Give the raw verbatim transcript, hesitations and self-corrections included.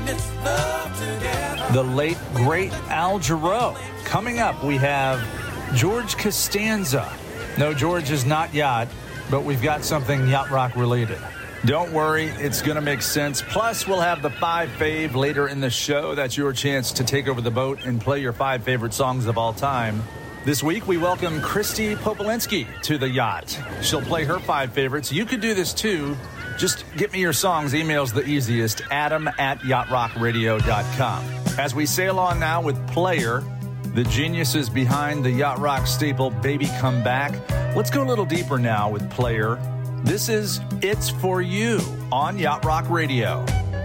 The late, great Al Jarreau. Coming up, we have George Costanza. No, George is not yacht, but we've got something yacht rock related. Don't worry, it's going to make sense. Plus, we'll have the five fave later in the show. That's your chance to take over the boat and play your five favorite songs of all time. This week, we welcome Christy Popolinski to the yacht. She'll play her five favorites. You could do this, too. Just get me your songs. Email's the easiest. Adam at yacht rock radio dot com. As we sail on now with Player, the geniuses behind the yacht rock staple Baby Come Back. Let's go a little deeper now with Player. This is It's For You on Yacht Rock Radio.